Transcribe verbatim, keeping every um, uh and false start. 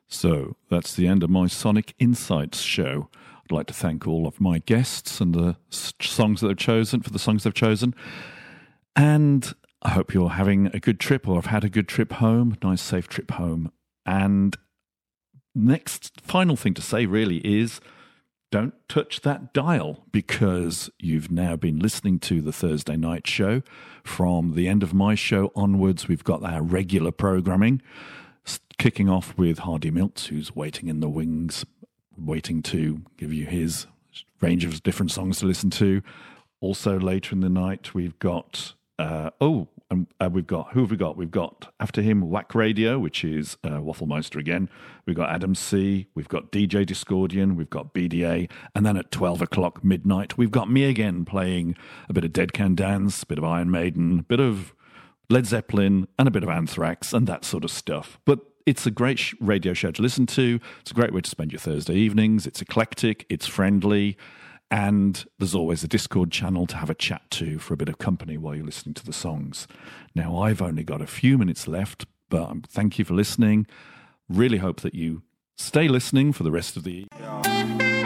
So that's the end of my Sonic Insights show. I'd like to thank all of my guests and the songs that they've chosen, for the songs they've chosen. And I hope you're having a good trip or have had a good trip home, a nice safe trip home. And next final thing to say really is don't touch that dial, because you've now been listening to the Thursday night show. From the end of my show onwards, we've got our regular programming, kicking off with Hardy Miltz, who's waiting in the wings, waiting to give you his range of different songs to listen to. Also later in the night, we've got, uh, oh, and uh, we've got, who have we got? We've got, after him, Whack Radio, which is uh, Wafflemeister again. We've got Adam C. We've got D J Discordian. We've got B D A. And then at twelve o'clock midnight, we've got me again playing a bit of Dead Can Dance, a bit of Iron Maiden, a bit of Led Zeppelin, and a bit of Anthrax, and that sort of stuff. But it's a great sh- radio show to listen to. It's a great way to spend your Thursday evenings. It's eclectic. It's friendly. And there's always a Discord channel to have a chat to for a bit of company while you're listening to the songs. Now, I've only got a few minutes left, but thank you for listening. Really hope that you stay listening for the rest of the evening. Yeah.